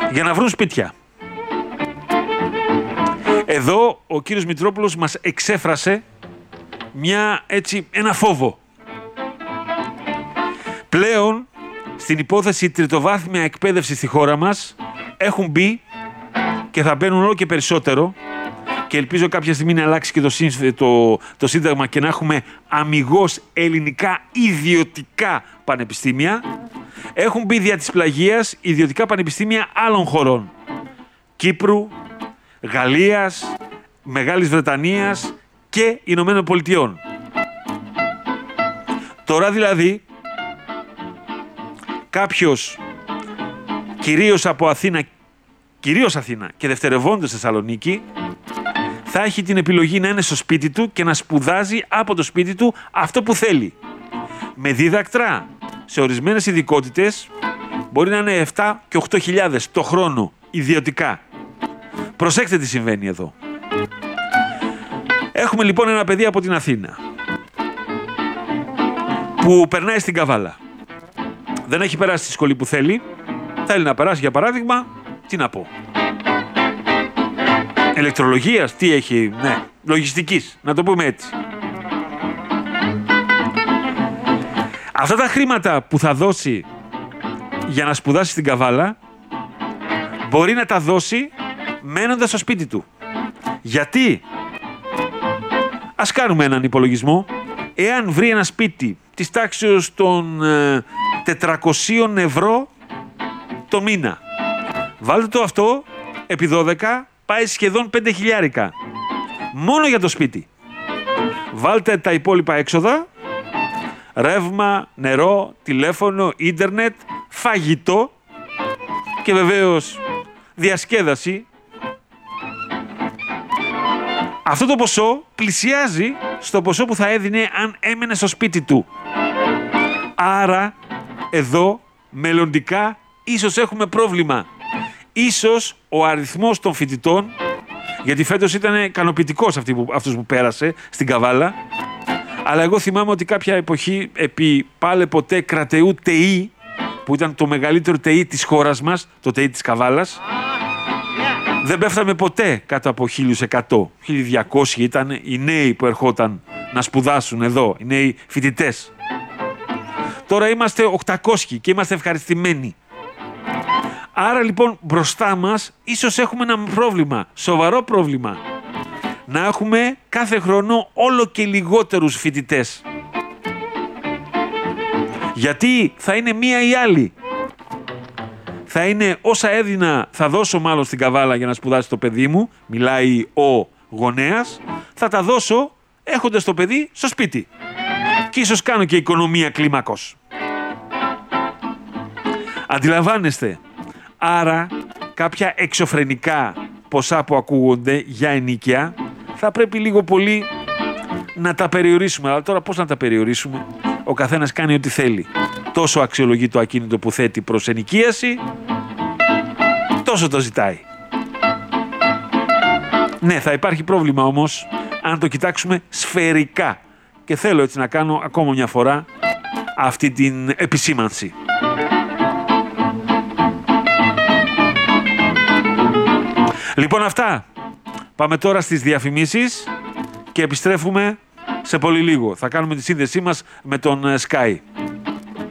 για να βρουν σπίτια. Εδώ ο κύριος Μητρόπουλος μας εξέφρασε ένα φόβο. Πλέον στην υπόθεση τριτοβάθμια εκπαίδευση στη χώρα μας έχουν μπει και θα μπαίνουν όλο και περισσότερο, και ελπίζω κάποια στιγμή να αλλάξει και το Σύνταγμα και να έχουμε αμιγώς ελληνικά ιδιωτικά πανεπιστήμια. Έχουν μπει δια της πλαγίας ιδιωτικά πανεπιστήμια άλλων χωρών. Κύπρου, Γαλλίας, Μεγάλης Βρετανίας και Ηνωμένων Πολιτειών. Τώρα δηλαδή κάποιος κυρίως Αθήνα και δευτερευόντως Θεσσαλονίκη θα έχει την επιλογή να είναι στο σπίτι του και να σπουδάζει από το σπίτι του αυτό που θέλει. Με δίδακτρα σε ορισμένες ειδικότητες μπορεί να είναι 7 και 8.000 το χρόνο ιδιωτικά. Προσέξτε τι συμβαίνει εδώ. Έχουμε λοιπόν ένα παιδί από την Αθήνα που περνάει στην Καβάλα. Δεν έχει περάσει στη σχολή που θέλει. Θέλει να περάσει, για παράδειγμα, τι να πω, ηλεκτρολογίας, τι έχει, λογιστικής, να το πούμε έτσι. Αυτά τα χρήματα που θα δώσει για να σπουδάσει στην Καβάλα μπορεί να τα δώσει μένοντας στο σπίτι του. Γιατί? Ας κάνουμε έναν υπολογισμό. Εάν βρει ένα σπίτι της τάξης των 400 ευρώ το μήνα, βάλτε το αυτό επί 12, πάει σχεδόν 5 χιλιάρικα. Μόνο για το σπίτι. Βάλτε τα υπόλοιπα έξοδα, ρεύμα, νερό, τηλέφωνο, ίντερνετ, φαγητό και βεβαίως διασκέδαση. Αυτό το ποσό πλησιάζει στο ποσό που θα έδινε αν έμενε στο σπίτι του. Άρα εδώ μελλοντικά ίσως έχουμε πρόβλημα. Ίσως ο αριθμός των φοιτητών, γιατί φέτος ήταν ικανοποιητικός αυτός που πέρασε στην Καβάλα, αλλά εγώ θυμάμαι ότι κάποια εποχή επί πάλε ποτέ κρατεού ΤΕΙ, που ήταν το μεγαλύτερο ΤΕΙ της χώρας μας, το ΤΕΙ της Καβάλας, δεν πέφταμε ποτέ κάτω από 1.100. 1.200 ήταν οι νέοι που ερχόταν να σπουδάσουν εδώ, οι νέοι φοιτητές. Τώρα είμαστε 800 και είμαστε ευχαριστημένοι. Άρα λοιπόν μπροστά μας ίσως έχουμε ένα πρόβλημα, σοβαρό πρόβλημα. Να έχουμε κάθε χρόνο όλο και λιγότερους φοιτητές. Γιατί θα είναι μία ή άλλη. Θα είναι όσα έδινα, θα δώσω μάλλον στην Καβάλα για να σπουδάσει το παιδί μου, μιλάει ο γονέας, θα τα δώσω έχοντας το παιδί στο σπίτι. Και ίσως κάνω και οικονομία κλίμακος. Αντιλαμβάνεστε. Άρα κάποια εξωφρενικά ποσά που ακούγονται για ενοίκια θα πρέπει λίγο πολύ να τα περιορίσουμε. Αλλά τώρα πώς να τα περιορίσουμε? Ο καθένας κάνει ό,τι θέλει. Τόσο αξιολογεί το ακίνητο που θέτει προς ενοικίαση, τόσο το ζητάει. Ναι, θα υπάρχει πρόβλημα όμως αν το κοιτάξουμε σφαιρικά. Και θέλω έτσι να κάνω ακόμα μια φορά αυτή την επισήμανση. Λοιπόν, αυτά. Πάμε τώρα στις διαφημίσεις και επιστρέφουμε σε πολύ λίγο. Θα κάνουμε τη σύνδεσή μας με τον Sky.